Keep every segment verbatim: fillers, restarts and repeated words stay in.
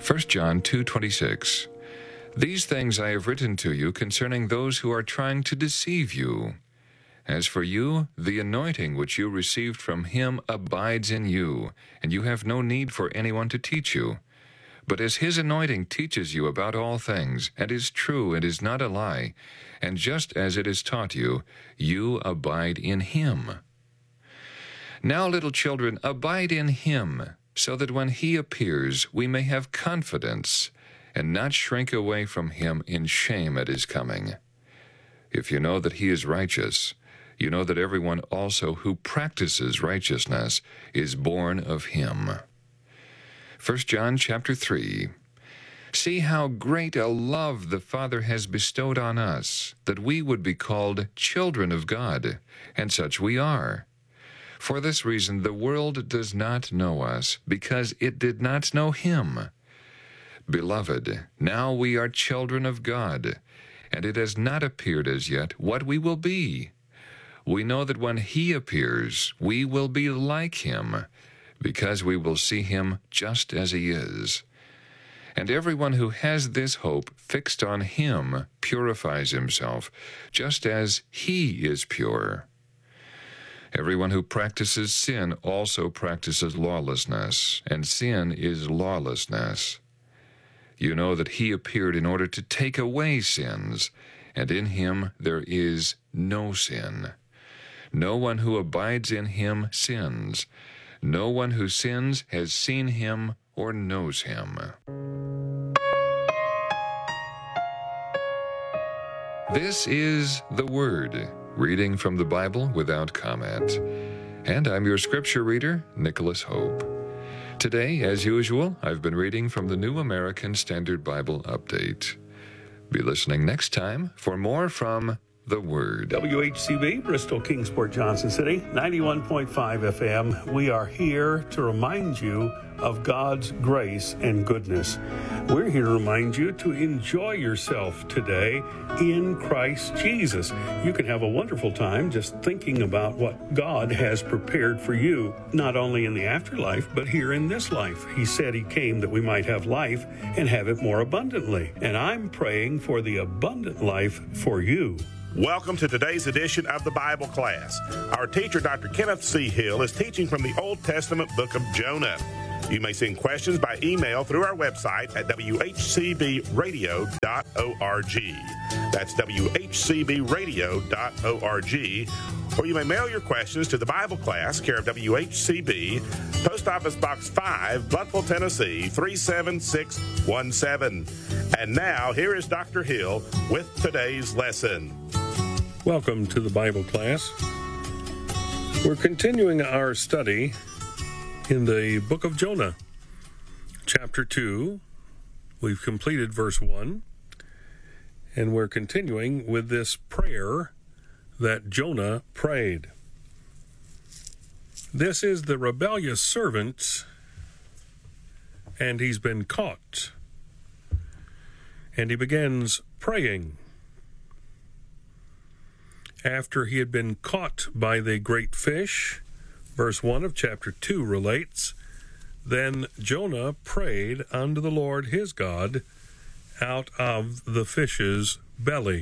First John two twenty-six. These things I have written to you concerning those who are trying to deceive you. As for you, the anointing which you received from him abides in you, and you have no need for anyone to teach you. But as his anointing teaches you about all things, and is true and is not a lie, and just as it is taught you, you abide in him. Now, little children, abide in him, so that when he appears, we may have confidence, and not shrink away from him in shame at his coming. If you know that he is righteous, you know that everyone also who practices righteousness is born of him. First John chapter three. See how great a love the Father has bestowed on us, that we would be called children of God, and such we are. For this reason the world does not know us, because it did not know him. Beloved, now we are children of God, and it has not appeared as yet what we will be. We know that when he appears, we will be like him, because we will see him just as he is. And everyone who has this hope fixed on him purifies himself, just as he is pure. Everyone who practices sin also practices lawlessness, and sin is lawlessness. You know that he appeared in order to take away sins, and in him there is no sin. No one who abides in him sins. No one who sins has seen him or knows him. This is the Word, reading from the Bible without comment. And I'm your scripture reader, Nicholas Hope. Today, as usual, I've been reading from the New American Standard Bible Update. Be listening next time for more from the Word. W H C B, Bristol, Kingsport, Johnson City, ninety-one point five F M. We are here to remind you of God's grace and goodness. We're here to remind you to enjoy yourself today in Christ Jesus. You can have a wonderful time just thinking about what God has prepared for you, not only in the afterlife, but here in this life. He said he came that we might have life and have it more abundantly. And I'm praying for the abundant life for you. Welcome to today's edition of the Bible class. Our teacher, Doctor Kenneth C. Hill, is teaching from the Old Testament book of Jonah. You may send questions by email through our website at w h c b radio dot org. That's w h c b radio dot org. Or you may mail your questions to the Bible class, care of W H C B, Post Office Box five, Blountville, Tennessee, three seven six one seven. And now, here is Doctor Hill with today's lesson. Welcome to the Bible class. We're continuing our study in the book of Jonah, chapter two. We've completed verse one, and we're continuing with this prayer that Jonah prayed. This is the rebellious servant, and he's been caught. And he begins praying. After he had been caught by the great fish, verse one of chapter two relates, then Jonah prayed unto the Lord his God out of the fish's belly.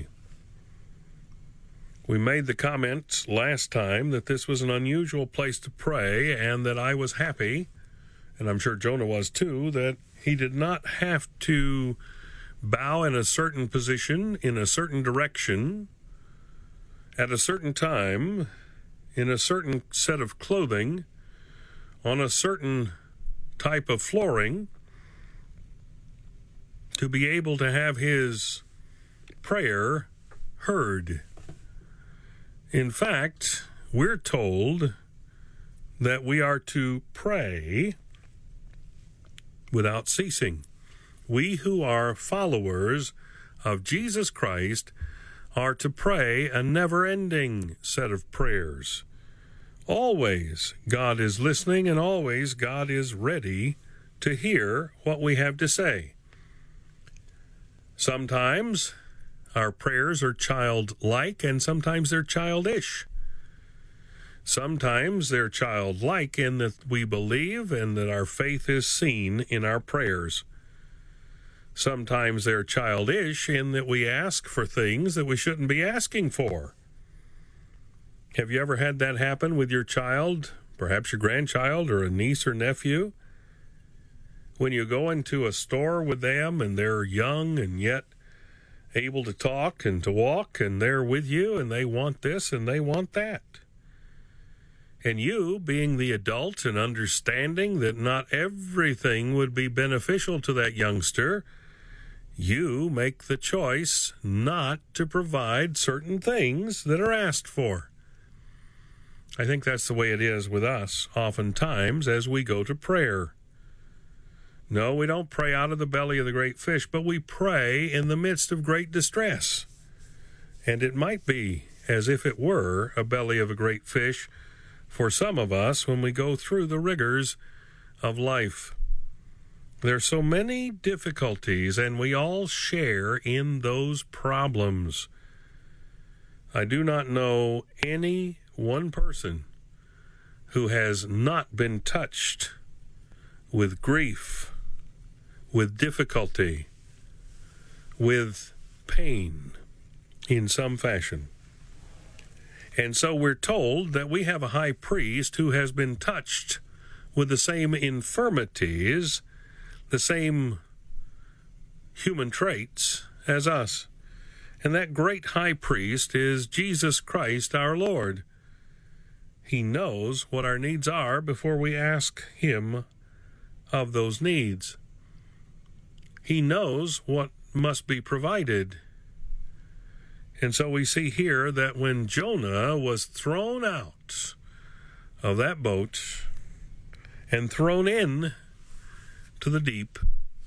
We made the comment last time that this was an unusual place to pray, and that I was happy, and I'm sure Jonah was too, that he did not have to bow in a certain position, in a certain direction, at a certain time, in a certain set of clothing, on a certain type of flooring, to be able to have his prayer heard. In fact, we're told that we are to pray without ceasing. We who are followers of Jesus Christ are to pray a never-ending set of prayers. Always God is listening, and always God is ready to hear what we have to say. Sometimes our prayers are childlike, and sometimes they're childish. Sometimes they're childlike in that we believe and that our faith is seen in our prayers. Sometimes they're childish in that we ask for things that we shouldn't be asking for. Have you ever had that happen with your child, perhaps your grandchild or a niece or nephew? When you go into a store with them and they're young and yet able to talk and to walk, and they're with you and they want this and they want that. And you, being the adult and understanding that not everything would be beneficial to that youngster, you make the choice not to provide certain things that are asked for. I think that's the way it is with us, oftentimes, as we go to prayer. No, we don't pray out of the belly of the great fish, but we pray in the midst of great distress. And it might be as if it were a belly of a great fish for some of us when we go through the rigors of life. There are so many difficulties, and we all share in those problems. I do not know any one person who has not been touched with grief, with difficulty, with pain in some fashion. And so we're told that we have a high priest who has been touched with the same infirmities, the same human traits as us. And that great high priest is Jesus Christ our Lord. He knows what our needs are before we ask him of those needs. He knows what must be provided. And so we see here that when Jonah was thrown out of that boat and thrown in to the deep,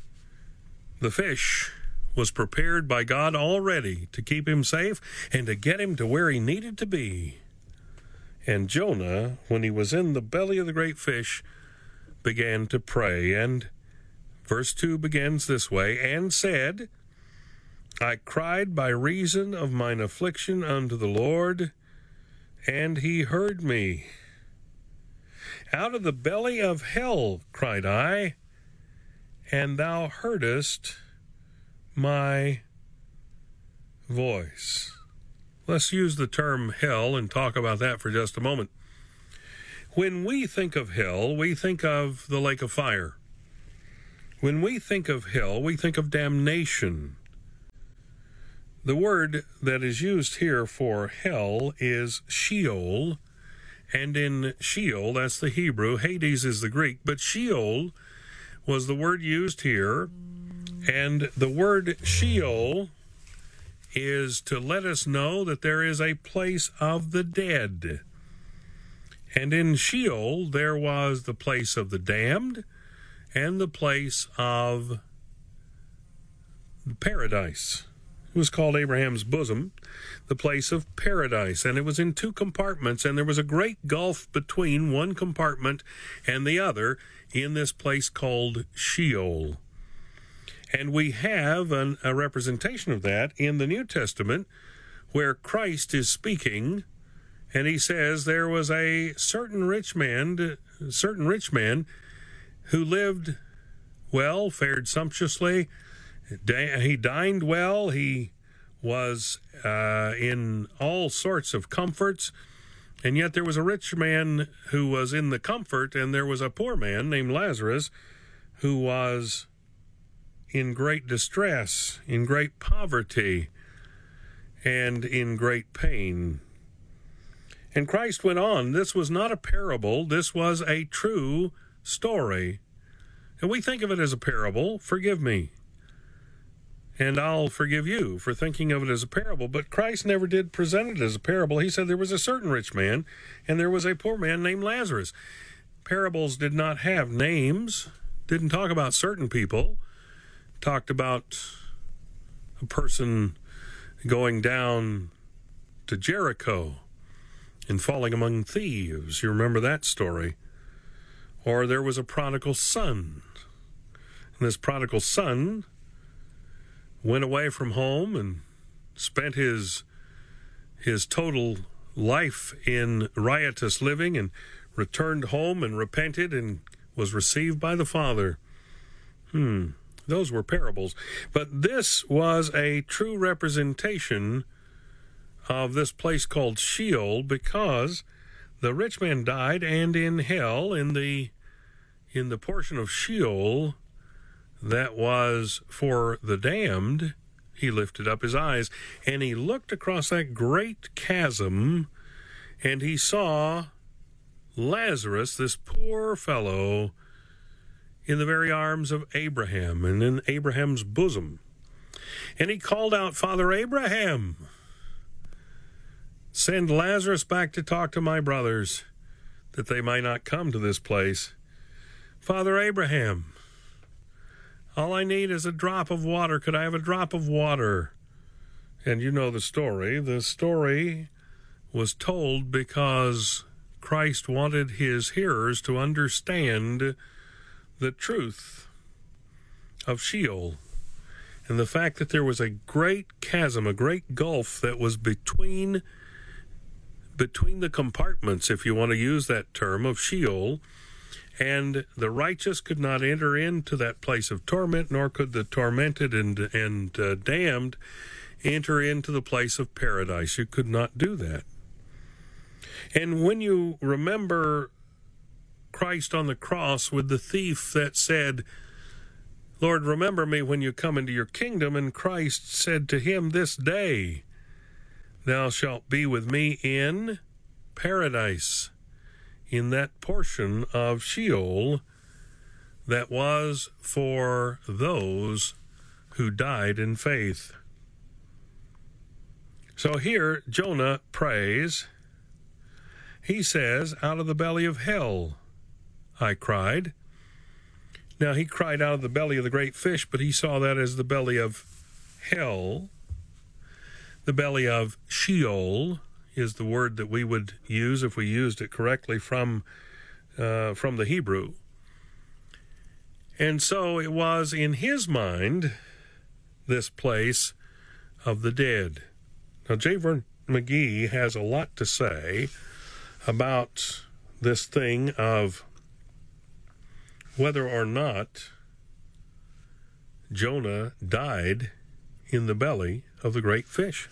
the fish was prepared by God already to keep him safe and to get him to where he needed to be. And Jonah, when he was in the belly of the great fish, began to pray. And verse two begins this way, and said, I cried by reason of mine affliction unto the Lord, and he heard me. Out of the belly of hell cried I, and thou heardest my voice. Let's use the term hell and talk about that for just a moment. When we think of hell, we think of the lake of fire. When we think of hell, we think of damnation. The word that is used here for hell is Sheol, and in Sheol, that's the Hebrew, Hades is the Greek, but Sheol was the word used here, and the word Sheol is to let us know that there is a place of the dead. And in Sheol, there was the place of the damned and the place of paradise. It was called Abraham's bosom, the place of paradise, and it was in two compartments, and there was a great gulf between one compartment and the other in this place called Sheol. And we have an, a representation of that in the New Testament where Christ is speaking, and he says there was a certain rich man, certain rich man who lived well, fared sumptuously. He dined well. He was uh, in all sorts of comforts. And yet there was a rich man who was in the comfort, and there was a poor man named Lazarus who was in great distress, in great poverty, and in great pain. And Christ went on. This was not a parable. This was a true story. And we think of it as a parable. Forgive me. And I'll forgive you for thinking of it as a parable. But Christ never did present it as a parable. He said there was a certain rich man, and there was a poor man named Lazarus. Parables did not have names, didn't talk about certain people, talked about a person going down to Jericho and falling among thieves. You remember that story? Or there was a prodigal son. And this prodigal son went away from home and spent his his total life in riotous living and returned home and repented and was received by the Father. Hmm. Those were parables. But this was a true representation of this place called Sheol, because the rich man died, and in hell, in the in the portion of Sheol that was for the damned, he lifted up his eyes, and he looked across that great chasm, and he saw Lazarus, this poor fellow, in the very arms of Abraham and in Abraham's bosom. And he called out, "Father Abraham, send Lazarus back to talk to my brothers, that they might not come to this place. Father Abraham, all I need is a drop of water. Could I have a drop of water?" And you know the story. The story was told because Christ wanted his hearers to understand the truth of Sheol, and the fact that there was a great chasm, a great gulf that was between between the compartments, if you want to use that term, of Sheol, and the righteous could not enter into that place of torment, nor could the tormented and, and uh, damned enter into the place of paradise. You could not do that. And when you remember Christ on the cross with the thief that said, "Lord, remember me when you come into your kingdom," and Christ said to him, "This day thou shalt be with me in paradise," in that portion of Sheol that was for those who died in faith. So here Jonah prays. He says, "Out of the belly of hell I cried." Now, he cried out of the belly of the great fish, but he saw that as the belly of hell. The belly of Sheol is the word that we would use if we used it correctly from uh, from the Hebrew. And so it was in his mind, this place of the dead. Now, J. Vernon McGee has a lot to say about this thing of whether or not Jonah died in the belly of the great fish.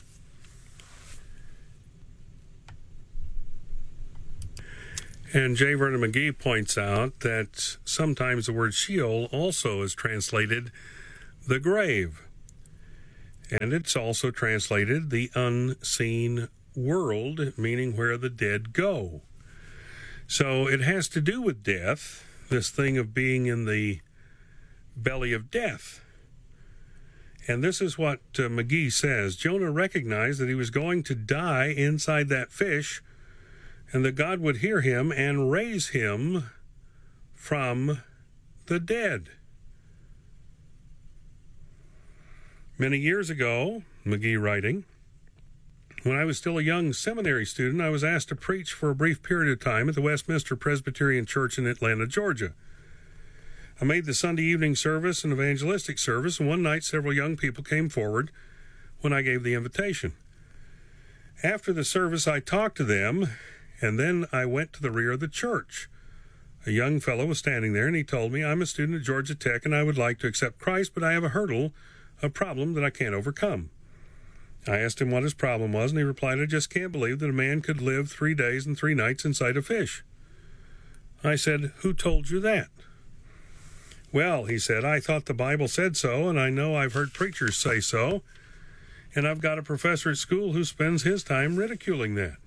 And J. Vernon McGee points out that sometimes the word Sheol also is translated the grave. And it's also translated the unseen world, meaning where the dead go. So it has to do with death, this thing of being in the belly of death. And this is what uh, McGee says. Jonah recognized that he was going to die inside that fish, and that God would hear him and raise him from the dead. Many years ago, McGee writing, when I was still a young seminary student, I was asked to preach for a brief period of time at the Westminster Presbyterian Church in Atlanta, Georgia. I made the Sunday evening service an evangelistic service, and one night several young people came forward when I gave the invitation. After the service, I talked to them, and then I went to the rear of the church. A young fellow was standing there, and he told me, "I'm a student at Georgia Tech, and I would like to accept Christ, but I have a hurdle, a problem that I can't overcome." I asked him what his problem was, and he replied, "I just can't believe that a man could live three days and three nights inside a fish." I said, "Who told you that?" "Well," he said, "I thought the Bible said so, and I know I've heard preachers say so, and I've got a professor at school who spends his time ridiculing that."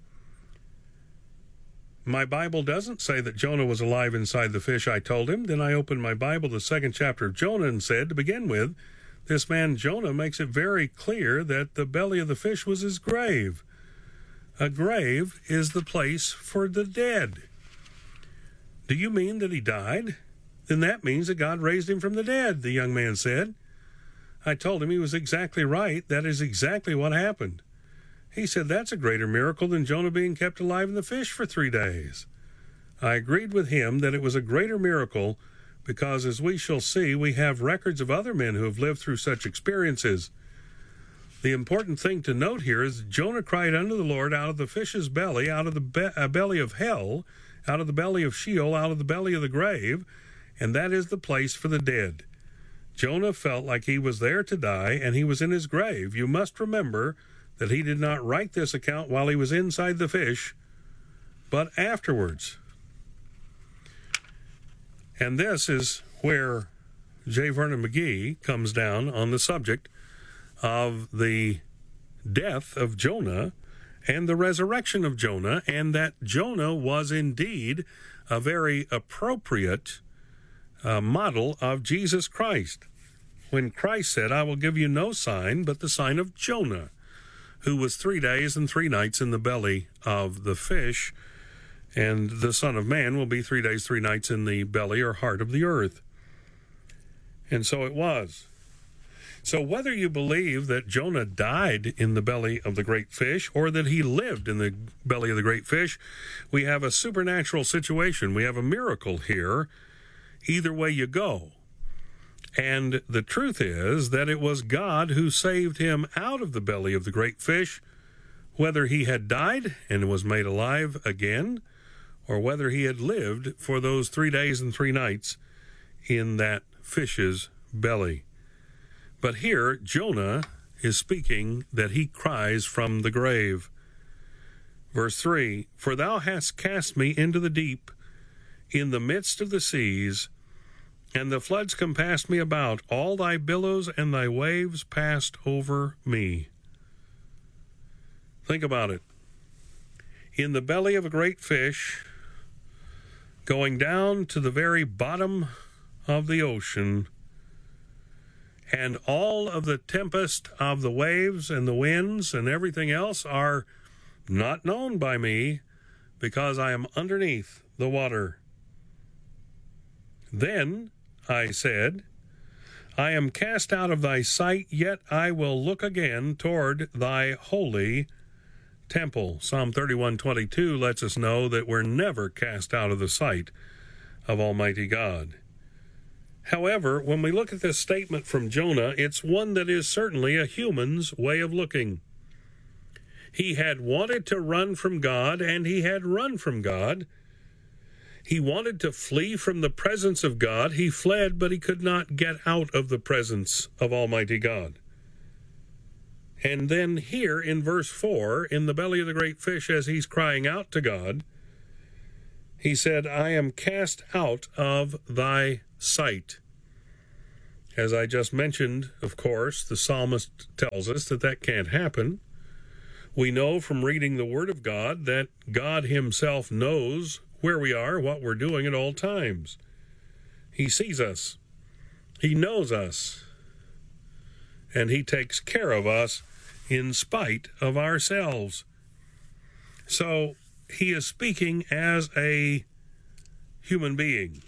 "My Bible doesn't say that Jonah was alive inside the fish," I told him. Then I opened my Bible, the second chapter of Jonah, and said, to begin with, this man Jonah makes it very clear that the belly of the fish was his grave. A grave is the place for the dead. "Do you mean that he died? Then that means that God raised him from the dead," the young man said. I told him he was exactly right. That is exactly what happened. He said, "That's a greater miracle than Jonah being kept alive in the fish for three days. I agreed with him that it was a greater miracle because, as we shall see, we have records of other men who have lived through such experiences. The important thing to note here is that Jonah cried unto the Lord out of the fish's belly, out of the be- uh, belly of hell, out of the belly of Sheol, out of the belly of the grave, and that is the place for the dead. Jonah felt like he was there to die, and he was in his grave. You must remember that he did not write this account while he was inside the fish, but afterwards. And this is where J. Vernon McGee comes down on the subject of the death of Jonah and the resurrection of Jonah, and that Jonah was indeed a very appropriate uh, model of Jesus Christ. When Christ said, I will give you no sign but the sign of Jonah, who was three days and three nights in the belly of the fish, and the Son of Man will be three days, three nights in the belly or heart of the earth. And so it was. So whether you believe that Jonah died in the belly of the great fish or that he lived in the belly of the great fish, we have a supernatural situation. We have a miracle here. Either way you go. And the truth is that it was God who saved him out of the belly of the great fish, whether he had died and was made alive again, or whether he had lived for those three days and three nights in that fish's belly. But here, Jonah is speaking that he cries from the grave. Verse three, For thou hast cast me into the deep, in the midst of the seas, and the floods compassed me about. All thy billows and thy waves passed over me. Think about it. In the belly of a great fish, going down to the very bottom of the ocean, and all of the tempest of the waves and the winds and everything else are not known by me, because I am underneath the water. Then I said, I am cast out of thy sight, yet I will look again toward thy holy temple. Psalm thirty-one twenty-two lets us know that we're never cast out of the sight of Almighty God. However, when we look at this statement from Jonah, it's one that is certainly a human's way of looking. He had wanted to run from God, and he had run from God. He wanted to flee from the presence of God. He fled, but he could not get out of the presence of Almighty God. And then here in verse four, in the belly of the great fish, as he's crying out to God, he said, I am cast out of thy sight. As I just mentioned, of course, the psalmist tells us that that can't happen. We know from reading the Word of God that God himself knows where we are, what we're doing at all times. He sees us. He knows us. And he takes care of us in spite of ourselves. So he is speaking as a human being,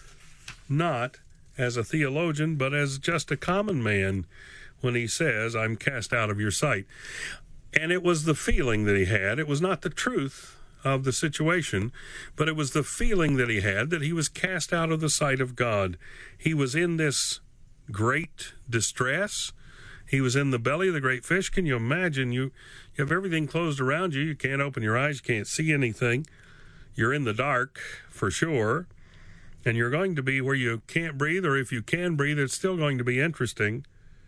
not as a theologian, but as just a common man when he says, I'm cast out of your sight. And it was the feeling that he had. It was not the truth of the situation, but it was the feeling that he had that he was cast out of the sight of God. He was in this great distress. He was in the belly of the great fish. Can you imagine? You, you have everything closed around you. You can't open your eyes. You can't see anything. You're in the dark for sure. And you're going to be where you can't breathe, or if you can breathe, it's still going to be interesting.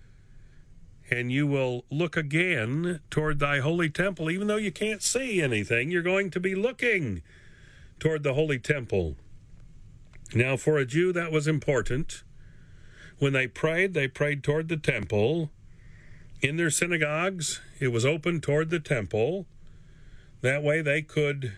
And you will look again toward thy holy temple. Even though you can't see anything, you're going to be looking toward the holy temple. Now, for a Jew, that was important. When they prayed, they prayed toward the temple. In their synagogues, it was open toward the temple. That way they could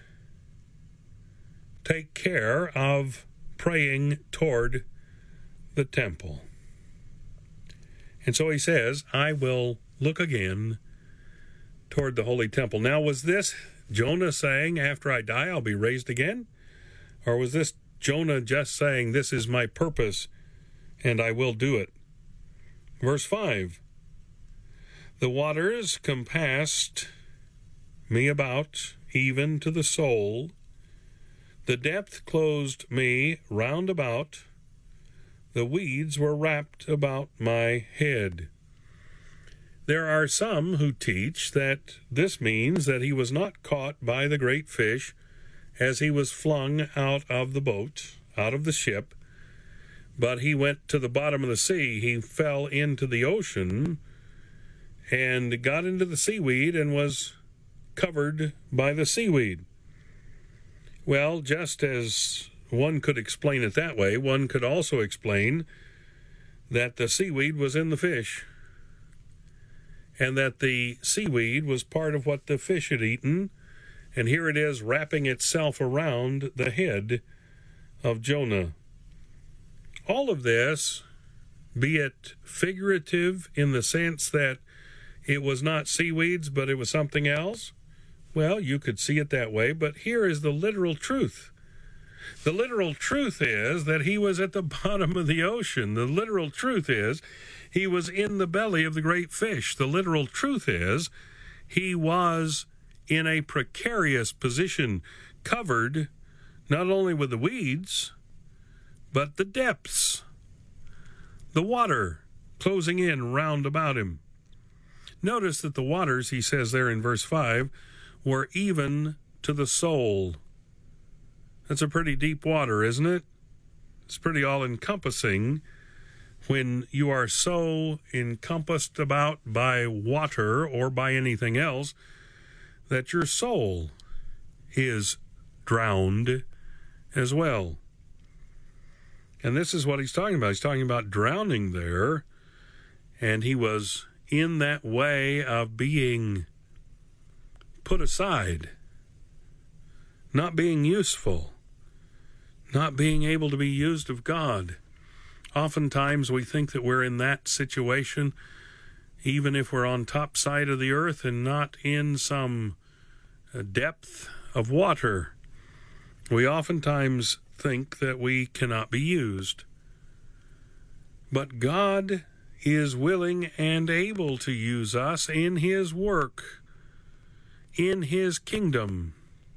take care of praying toward the temple. And so he says, I will look again toward the holy temple. Now, was this Jonah saying, after I die, I'll be raised again? Or was this Jonah just saying, this is my purpose, and I will do it? Verse five, the waters compassed me about, even to the soul. The depth closed me round about. The weeds were wrapped about my head. There are some who teach that this means that he was not caught by the great fish as he was flung out of the boat, out of the ship, but he went to the bottom of the sea. He fell into the ocean and got into the seaweed and was covered by the seaweed. Well, just as one could explain it that way, one could also explain that the seaweed was in the fish, and that the seaweed was part of what the fish had eaten, and here it is wrapping itself around the head of Jonah. All of this, be it figurative in the sense that it was not seaweeds, but it was something else, well, you could see it that way, but here is the literal truth. The literal truth is that he was at the bottom of the ocean. The literal truth is he was in the belly of the great fish. The literal truth is he was in a precarious position, covered not only with the weeds, but the depths, the water closing in round about him. Notice that the waters, he says there in verse five, were even to the soul. That's a pretty deep water, isn't it? It's pretty all-encompassing when you are so encompassed about by water or by anything else that your soul is drowned as well. And this is what he's talking about. He's talking about drowning there, and he was in that way of being put aside, not being useful, not being able to be used of God. Oftentimes we think that we're in that situation, even if we're on top side of the earth and not in some depth of water. We oftentimes think that we cannot be used. But God is willing and able to use us in His work, in His kingdom.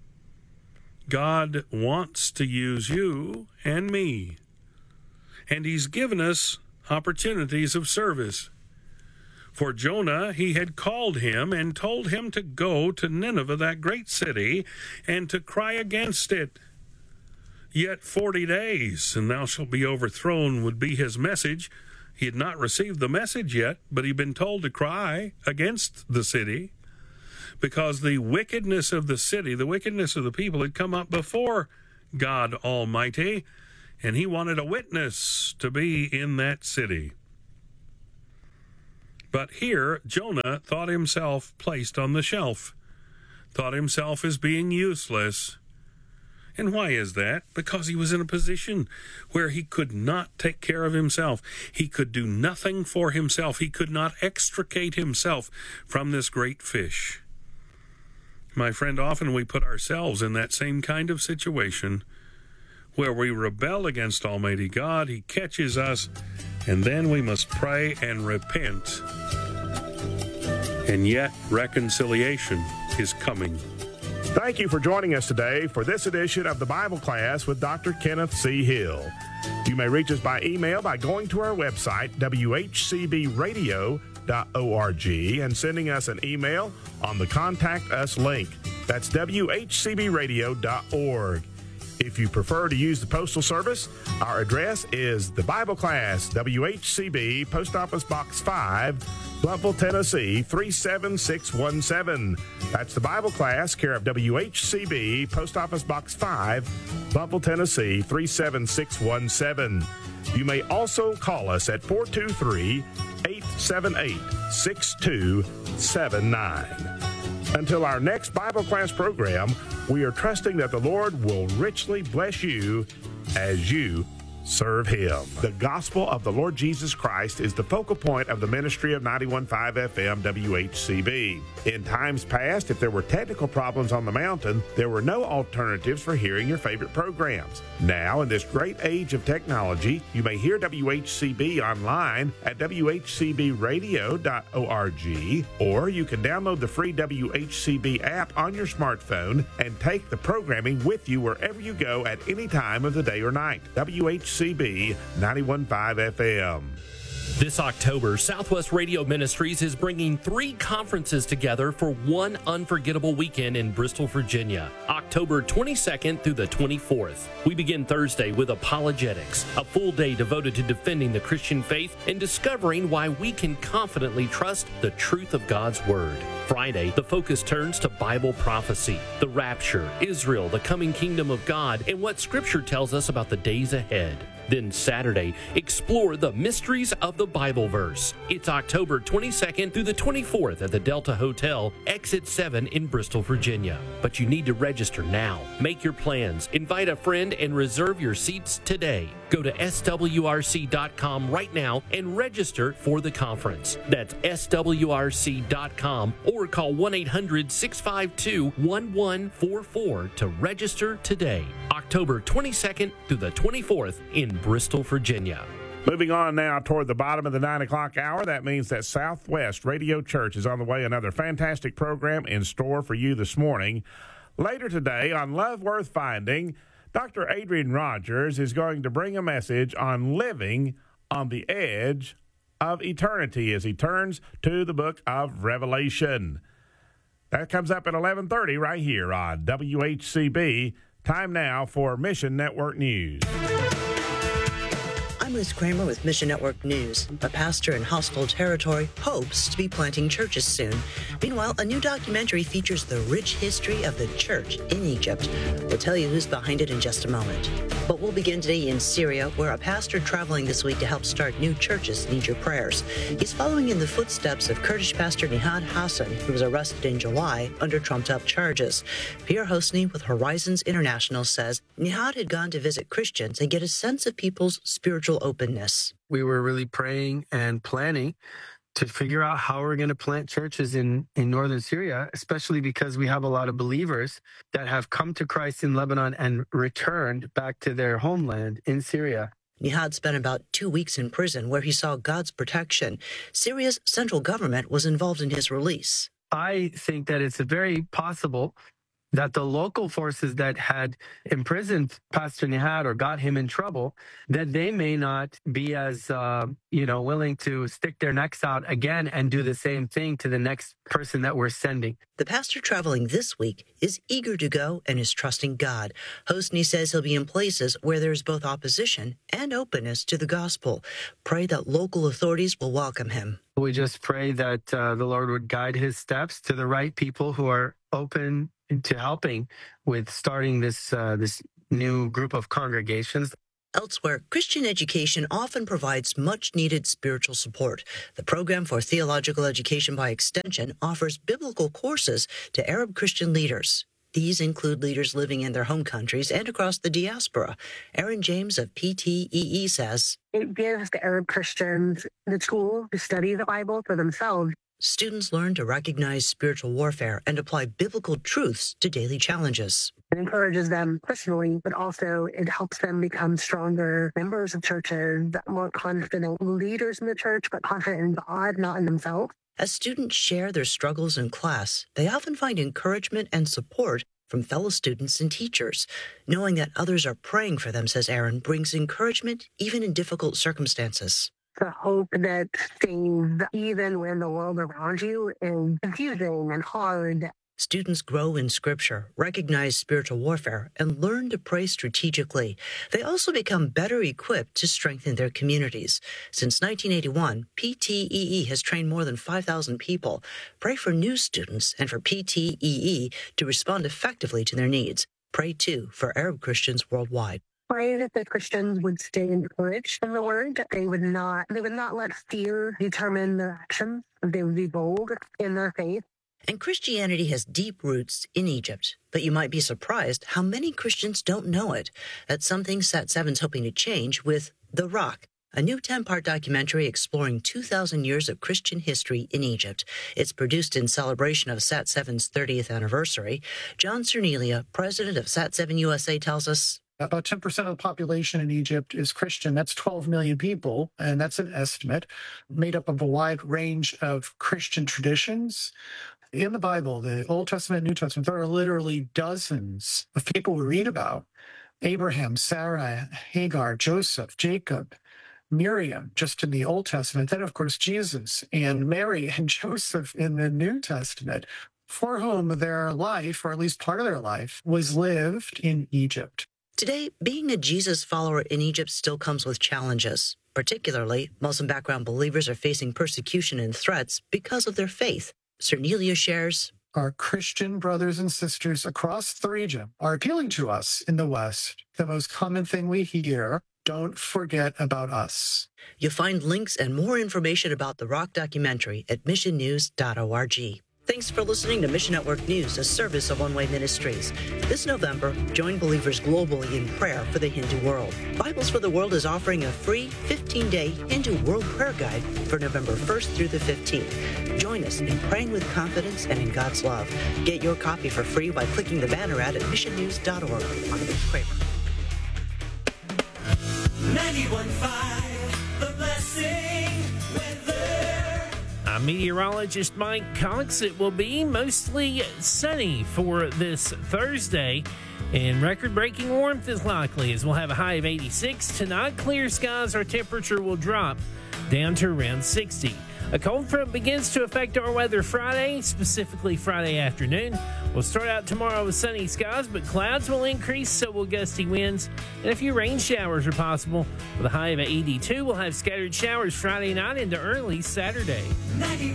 God wants to use you and me, and He's given us opportunities of service. For Jonah, He had called him and told him to go to Nineveh, that great city, and to cry against it. Yet forty days, and thou shalt be overthrown, would be his message. He had not received the message yet, but he'd been told to cry against the city, because the wickedness of the city, the wickedness of the people had come up before God Almighty, and He wanted a witness to be in that city. But here, Jonah thought himself placed on the shelf, thought himself as being useless. And why is that? Because he was in a position where he could not take care of himself. He could do nothing for himself. He could not extricate himself from this great fish. My friend, often we put ourselves in that same kind of situation where we rebel against Almighty God. He catches us, and then we must pray and repent. And yet, reconciliation is coming. Thank you for joining us today for this edition of the Bible Class with Doctor Kenneth C. Hill. You may reach us by email by going to our website, w h c b radio dot org, and sending us an email on the Contact Us link. That's w h c b radio dot org. If you prefer to use the Postal Service, our address is the Bible Class, W H C B, Post Office Box five, Blountville, Tennessee, three seven six one seven. That's the Bible Class, care of W H C B, Post Office Box five, Blountville, Tennessee, three seven six one seven. You may also call us at four two three, eight seven eight, six two seven nine. Until our next Bible Class program, we are trusting that the Lord will richly bless you as you serve Him. The gospel of the Lord Jesus Christ is the focal point of the ministry of ninety-one point five F M W H C B. In times past, if there were technical problems on the mountain, there were no alternatives for hearing your favorite programs. Now, in this great age of technology, you may hear W H C B online at w h c b radio dot org, or you can download the free W H C B app on your smartphone and take the programming with you wherever you go at any time of the day or night. W H C B ninety-one point five F M. This October, Southwest Radio Ministries is bringing three conferences together for one unforgettable weekend in Bristol, Virginia, October twenty-second through the twenty-fourth. We begin Thursday with Apologetics, a full day devoted to defending the Christian faith and discovering why we can confidently trust the truth of God's Word. Friday, the focus turns to Bible prophecy, the rapture, Israel, the coming kingdom of God, and what Scripture tells us about the days ahead. Then Saturday, explore the mysteries of the Bible verse. It's October twenty-second through the twenty-fourth at the Delta Hotel, Exit seven in Bristol, Virginia. But you need to register now. Make your plans, invite a friend, and reserve your seats today. Go to S W R C dot com right now and register for the conference. That's S W R C dot com or call one eight hundred, six five two, one one four four to register today. October twenty-second through the twenty-fourth in Bristol, Virginia. Moving on now toward the bottom of the nine o'clock hour, that means that Southwest Radio Church is on the way. Another fantastic program in store for you this morning. Later today on Love Worth Finding, Doctor Adrian Rogers is going to bring a message on living on the edge of eternity as he turns to the book of Revelation. That comes up at eleven thirty right here on W H C B. Time now for Mission Network News. I'm Liz Kramer with Mission Network News. A pastor in hostile territory hopes to be planting churches soon. Meanwhile, a new documentary features the rich history of the church in Egypt. We'll tell you who's behind it in just a moment. But we'll begin today in Syria, where a pastor traveling this week to help start new churches needs your prayers. He's following in the footsteps of Kurdish pastor Nihad Hassan, who was arrested in July under trumped-up charges. Pierre Hosny with Horizons International says Nihad had gone to visit Christians and get a sense of people's spiritual openness. We were really praying and planning to figure out how we're going to plant churches in, in northern Syria, especially because we have a lot of believers that have come to Christ in Lebanon and returned back to their homeland in Syria. Nihad spent about two weeks in prison where he saw God's protection. Syria's central government was involved in his release. I think that it's very possible that the local forces that had imprisoned Pastor Nihad or got him in trouble, that they may not be as, uh, you know, willing to stick their necks out again and do the same thing to the next person that we're sending. The pastor traveling this week is eager to go and is trusting God. Hosny says he'll be in places where there's both opposition and openness to the gospel. Pray that local authorities will welcome him. We just pray that uh, the Lord would guide his steps to the right people who are open to helping with starting this uh, this new group of congregations. Elsewhere, Christian education often provides much-needed spiritual support. The Program for Theological Education by Extension offers biblical courses to Arab Christian leaders. These include leaders living in their home countries and across the diaspora. Aaron James of P T E E says, it gives the Arab Christians the tool to study the Bible for themselves. Students learn to recognize spiritual warfare and apply biblical truths to daily challenges. It encourages them personally, but also it helps them become stronger members of churches, more confident leaders in the church, but confident in God, not in themselves. As students share their struggles in class, they often find encouragement and support from fellow students and teachers. Knowing that others are praying for them, says Aaron, brings encouragement even in difficult circumstances. The hope that stays even when the world around you is confusing and hard. Students grow in Scripture, recognize spiritual warfare, and learn to pray strategically. They also become better equipped to strengthen their communities. Since nineteen eighty-one, P T E E has trained more than five thousand people. Pray for new students and for P T E E to respond effectively to their needs. Pray, too, for Arab Christians worldwide. Pray that the Christians would stay encouraged in the word. They would not, they would not let fear determine their actions. They would be bold in their faith. And Christianity has deep roots in Egypt, but you might be surprised how many Christians don't know it. That's something Sat seven's hoping to change with The Rock, a new ten-part documentary exploring two thousand years of Christian history in Egypt. It's produced in celebration of Sat seven's thirtieth anniversary. John Cernelia, president of Sat seven U S A, tells us, about ten percent of the population in Egypt is Christian. That's twelve million people, and that's an estimate, made up of a wide range of Christian traditions. In the Bible, the Old Testament and New Testament, there are literally dozens of people we read about. Abraham, Sarah, Hagar, Joseph, Jacob, Miriam, just in the Old Testament, then, of course, Jesus and Mary and Joseph in the New Testament, for whom their life, or at least part of their life, was lived in Egypt. Today, being a Jesus follower in Egypt still comes with challenges. Particularly, Muslim background believers are facing persecution and threats because of their faith. Cernelia shares, our Christian brothers and sisters across the region are appealing to us in the West. The most common thing we hear, don't forget about us. You'll find links and more information about the Rock documentary at mission news dot org. Thanks for listening to Mission Network News, a service of One Way Ministries. This November, join believers globally in prayer for the Hindu world. Bibles for the World is offering a free fifteen-day Hindu World Prayer Guide for November first through the fifteenth. Join us in praying with confidence and in God's love. Get your copy for free by clicking the banner ad at mission news dot org. I'm Rich Kramer. ninety-one point five, The Blessing Weather. I'm meteorologist Mike Cox. It will be mostly sunny for this Thursday, and record-breaking warmth is likely as we'll have a high of eighty-six. Tonight, clear skies, our temperature will drop down to around sixty. A cold front begins to affect our weather Friday, specifically Friday afternoon. We'll start out tomorrow with sunny skies, but clouds will increase, so will gusty winds, and a few rain showers are possible. With a high of eighty-two, we'll have scattered showers Friday night into early Saturday.